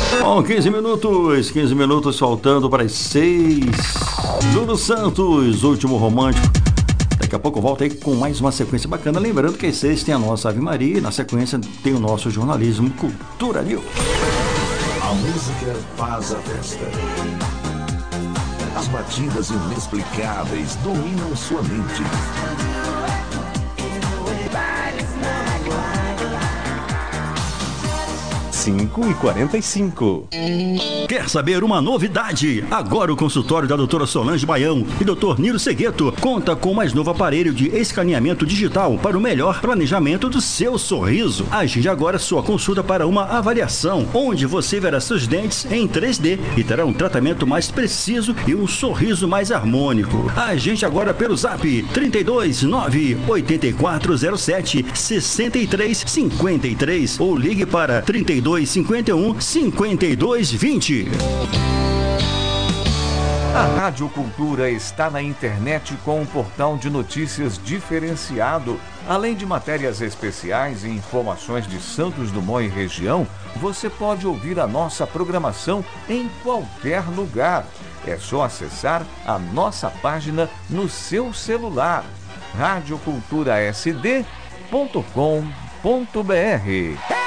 Bom, 15 minutos faltando para as 6. Lulu Santos, Último Romântico. Daqui a pouco eu volto aí com mais uma sequência bacana. Lembrando que às 6 tem a nossa Ave Maria e na sequência tem o nosso jornalismo Cultura News. A música faz a festa. As batidas inexplicáveis dominam sua mente. 5h45. Quer saber uma novidade? Agora o consultório da doutora Solange Baião e doutor Nilo Segueto conta com o mais novo aparelho de escaneamento digital para o melhor planejamento do seu sorriso. Agende agora sua consulta para uma avaliação, onde você verá seus dentes em 3D e terá um tratamento mais preciso e um sorriso mais harmônico. Agende agora pelo zap 329-8407-6353 ou ligue para 3251-5220. A Rádio Cultura está na internet com um portal de notícias diferenciado. Além de matérias especiais e informações de Santos Dumont e região, você pode ouvir a nossa programação em qualquer lugar. É só acessar a nossa página no seu celular, radioculturasd.com.br.